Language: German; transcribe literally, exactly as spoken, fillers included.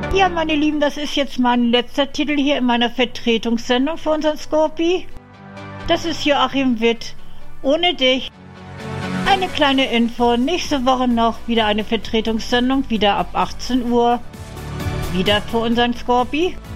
Ja, meine Lieben, das ist jetzt mein letzter Titel hier in meiner Vertretungssendung für unseren Scorpi. Das ist Joachim Witt. Ohne dich. Eine kleine Info. Nächste Woche noch wieder eine Vertretungssendung, wieder ab achtzehn Uhr. Wieder für unseren Scorpi.